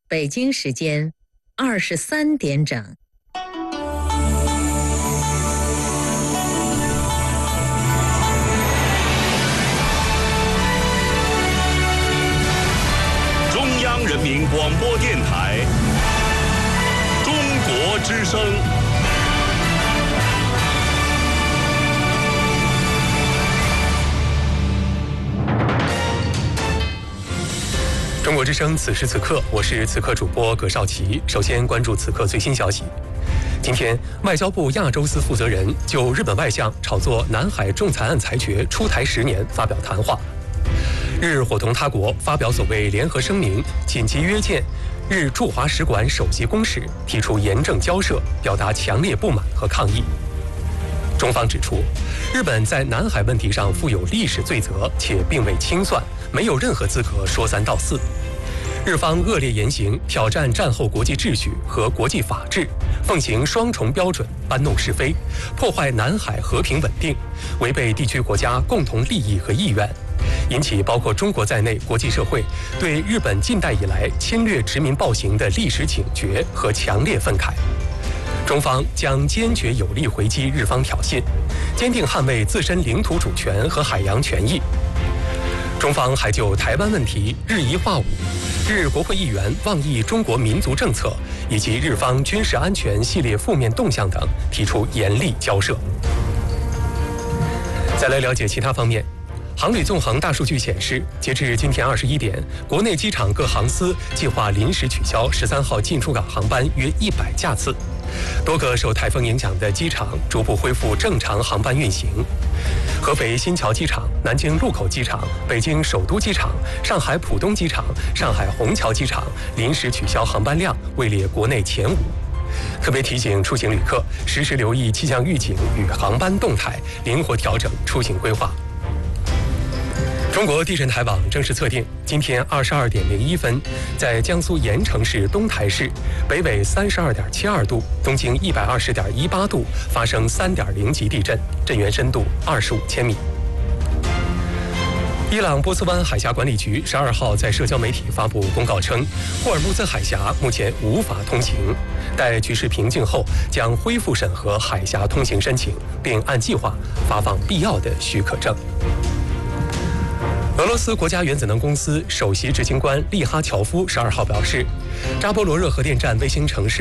北京时间23点整。 中央人民广播电台中国之声。 中国之声，此时此刻，我是此刻主播葛少奇。首先关注此刻最新消息。今天，外交部亚洲司负责人就日本外相炒作南海仲裁案裁决出台10年发表谈话。日伙同他国发表所谓联合声明，紧急约见日驻华使馆首席公使，提出严正交涉，表达强烈不满和抗议。中方指出，日本在南海问题上负有历史罪责，且并未清算，没有任何资格说三道四。日方恶劣言行，挑战战后国际秩序和国际法治，奉行双重标准，搬弄是非，破坏南海和平稳定，违背地区国家共同利益和意愿，引起包括中国在内国际社会对日本近代以来侵略殖民暴行的历史警觉和强烈愤慨。中方将坚决有力回击日方挑衅，坚定捍卫自身领土主权和海洋权益。中方还就台湾问题日一化五、日国会议员妄议中国民族政策以及日方军事安全系列负面动向等提出严厉交涉。再来了解其他方面。航旅纵横大数据显示，截至今天21点，国内机场各航司计划临时取消13号进出港航班约100架次。多个受台风影响的机场逐步恢复正常航班运行。合肥新桥机场、南京禄口机场、北京首都机场、上海浦东机场、上海虹桥机场临时取消航班量位列国内前5。特别提醒出行旅客实时留意气象预警与航班动态，灵活调整出行规划。中国地震台网正式测定，今天22点01分，在江苏盐城市东台市北纬32.72度、东经120.18度发生3.0级地震，震源深度25千米。伊朗波斯湾海峡管理局12号在社交媒体发布公告称，霍尔木兹海峡目前无法通行，待局势平静后将恢复审核海峡通行申请，并按计划发放必要的许可证。俄罗斯国家原子能公司首席执行官利哈乔夫12号表示，扎波罗热核电站卫星城市